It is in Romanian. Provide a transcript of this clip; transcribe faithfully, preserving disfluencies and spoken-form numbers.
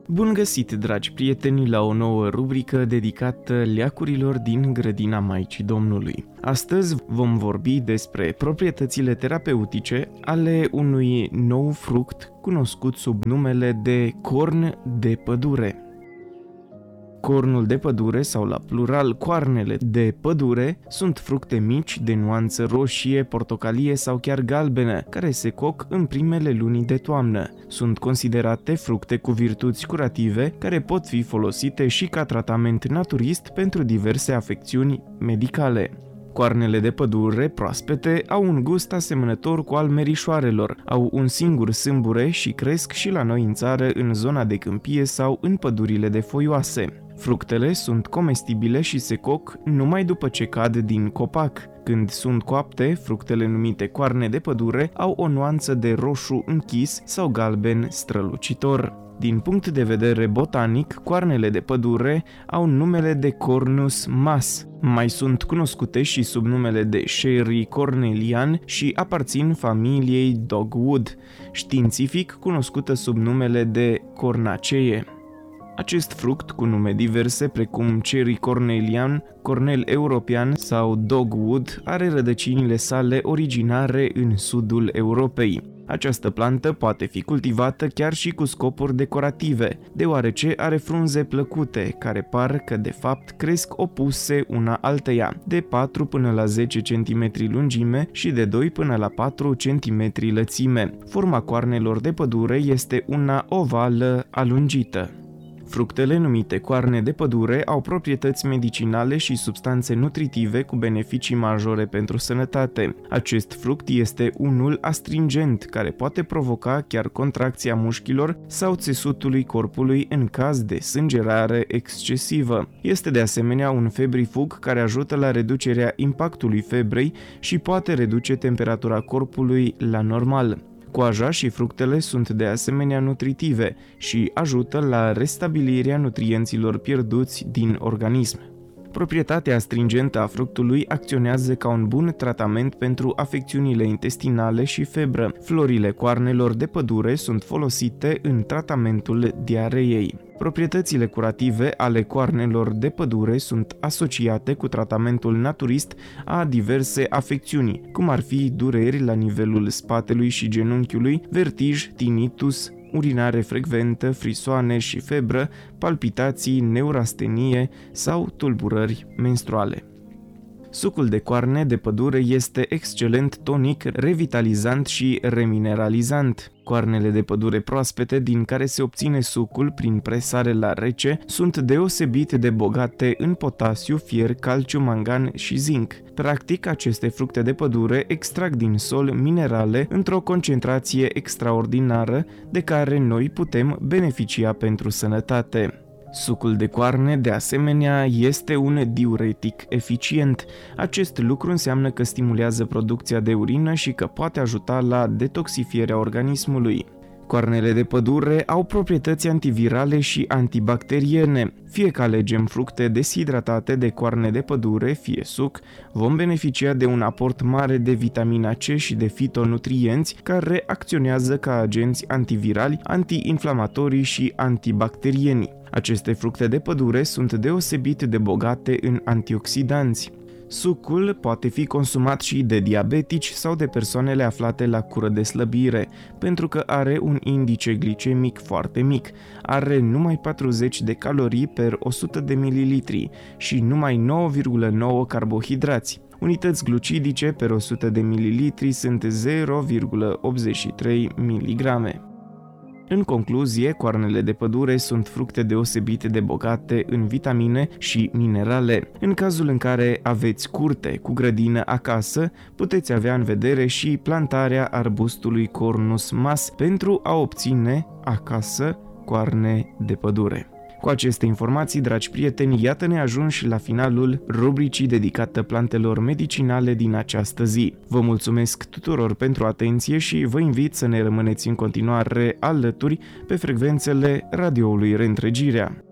Bun găsit, dragi prieteni, la o nouă rubrică dedicată leacurilor din grădina Maicii Domnului. Astăzi vom vorbi despre proprietățile terapeutice ale unui nou fruct cunoscut sub numele de corn de pădure. Cornul de pădure, sau la plural coarnele de pădure, sunt fructe mici de nuanță roșie, portocalie sau chiar galbenă, care se coc în primele luni de toamnă. Sunt considerate fructe cu virtuți curative, care pot fi folosite și ca tratament naturist pentru diverse afecțiuni medicale. Coarnele de pădure proaspete au un gust asemănător cu al merișoarelor, au un singur sâmbure și cresc și la noi în țară, în zona de câmpie sau în pădurile de foioase. Fructele sunt comestibile și se coc numai după ce cad din copac. Când sunt coapte, fructele numite coarne de pădure au o nuanță de roșu închis sau galben strălucitor. Din punct de vedere botanic, coarnele de pădure au numele de Cornus mas. Mai sunt cunoscute și sub numele de Sherry cornelian și aparțin familiei dogwood, științific cunoscută sub numele de Cornacee. Acest fruct, cu nume diverse precum Cherry cornelian, cornel european sau dogwood, are rădăcinile sale originare în sudul Europei. Această plantă poate fi cultivată chiar și cu scopuri decorative, deoarece are frunze plăcute, care par că de fapt cresc opuse una alteia, de patru până la zece centimetri lungime și de doi până la patru centimetri lățime. Forma coarnelor de pădure este una ovală alungită. Fructele numite coarne de pădure au proprietăți medicinale și substanțe nutritive cu beneficii majore pentru sănătate. Acest fruct este unul astringent, care poate provoca chiar contracția mușchilor sau țesutului corpului în caz de sângerare excesivă. Este de asemenea un febrifug care ajută la reducerea impactului febrei și poate reduce temperatura corpului la normal. Coaja și fructele sunt de asemenea nutritive și ajută la restabilirea nutrienților pierduți din organism. Proprietatea astringentă a fructului acționează ca un bun tratament pentru afecțiunile intestinale și febră. Florile coarnelor de pădure sunt folosite în tratamentul diareei. Proprietățile curative ale coarnelor de pădure sunt asociate cu tratamentul naturist a diverse afecțiuni, cum ar fi dureri la nivelul spatelui și genunchiului, vertij, tinnitus, urinare frecventă, frisoane și febră, palpitații, neurastenie sau tulburări menstruale. Sucul de coarne de pădure este excelent tonic, revitalizant și remineralizant. Coarnele de pădure proaspete, din care se obține sucul prin presare la rece, sunt deosebit de bogate în potasiu, fier, calciu, mangan și zinc. Practic, aceste fructe de pădure extrag din sol minerale într-o concentrație extraordinară de care noi putem beneficia pentru sănătate. Sucul de coarne, de asemenea, este un diuretic eficient. Acest lucru înseamnă că stimulează producția de urină și că poate ajuta la detoxifierea organismului. Coarnele de pădure au proprietăți antivirale și antibacteriene. Fie că alegem fructe deshidratate de coarne de pădure, fie suc, vom beneficia de un aport mare de vitamina C și de fitonutrienți care acționează ca agenți antivirali, antiinflamatorii și antibacterieni. Aceste fructe de pădure sunt deosebit de bogate în antioxidanți. Sucul poate fi consumat și de diabetici sau de persoanele aflate la cură de slăbire, pentru că are un indice glicemic foarte mic, are numai patruzeci de calorii per o sută de mililitri și numai nouă virgulă nouă carbohidrați. Unități glucidice per o sută de mililitri sunt zero virgulă optzeci și trei miligrame. În concluzie, coarnele de pădure sunt fructe deosebite de bogate în vitamine și minerale. În cazul în care aveți curte cu grădină acasă, puteți avea în vedere și plantarea arbustului Cornus mas pentru a obține acasă coarne de pădure. Cu aceste informații, dragi prieteni, iată-ne ajunși la finalul rubricii dedicată plantelor medicinale din această zi. Vă mulțumesc tuturor pentru atenție și vă invit să ne rămâneți în continuare alături pe frecvențele radioului Reîntregirea.